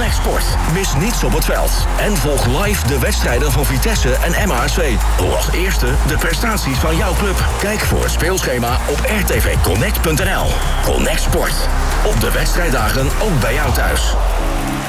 Connect Sport. Mis niets op het veld. En volg live de wedstrijden van Vitesse en MHSV. Hoor als eerste de prestaties van jouw club. Kijk voor het speelschema op rtvconnect.nl. Connect Sport. Op de wedstrijddagen ook bij jou thuis.